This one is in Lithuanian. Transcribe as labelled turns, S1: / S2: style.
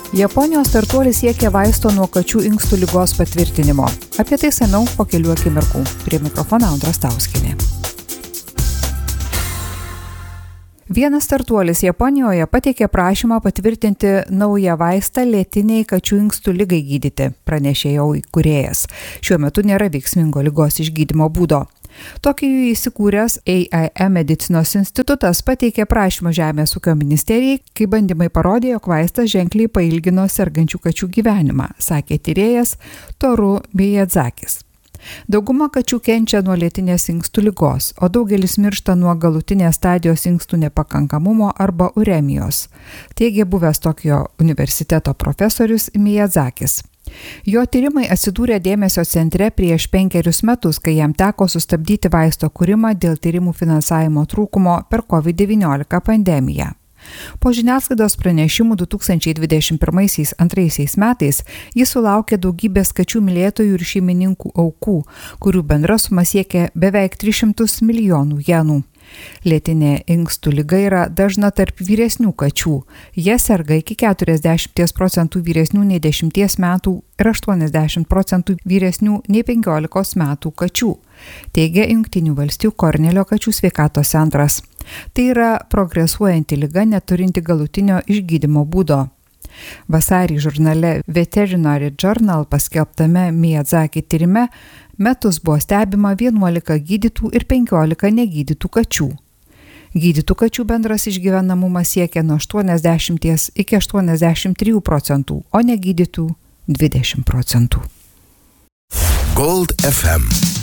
S1: Japonijos startuolis siekia vaisto nuo kačių inkstų ligos patvirtinimo. Apie tai samiau po kelių akimirkų. Prie mikrofono Audra Stauskienė. Vienas startuolis Japonijoje pateikė prašymą patvirtinti naują vaistą lėtiniai kačių inkstų ligai gydyti, pranešė jo įkūrėjas. Šiuo metu nėra veiksmingo ligos išgydymo būdo. Tokijoje įsikūręs AIM medicinos institutas pateikė prašymą Žemės ūkio ministerijai, kai bandymai parodė, jog vaistas ženkliai pailgino sergančių kačių gyvenimą, sakė tyrėjas Toru Miyazakis. Dauguma kačių kenčia nuo lėtinės inkstų ligos, o daugelis miršta nuo galutinės stadijos inkstų nepakankamumo arba uremijos, teigė buvęs Tokijo universiteto profesorius Miyazakis. Jo tyrimai atsidūrė dėmesio centre prieš 5 metus, kai jam teko sustabdyti vaisto kūrimą dėl tyrimų finansavimo trūkumo per COVID-19 pandemiją. Po žiniasklaidos pranešimų 2021-2022 metais jis sulaukė daugybės kačių mylėtojų ir šeimininkų aukų, kurių bendra suma siekia beveik 300 milijonų jenų. Lėtinė inkstų liga yra dažna tarp vyresnių kačių. Jie serga iki 40% vyresnių nei 10 metų ir 80% vyresnių nei 15 metų kačių, teigia Jungtinių valstijų Kornelio kačių sveikatos centras. Tai yra progresuojanti liga neturinti galutinio išgydymo būdo. Vasarį žurnale Veterinary Journal paskelbtame Miyazaki tyrime metus buvo stebima 11 gydytų ir 15 negydytų kačių. Gydytų kačių bendras išgyvenamumas siekia nuo 80 iki 83%, o negydytų 20%.
S2: Gold FM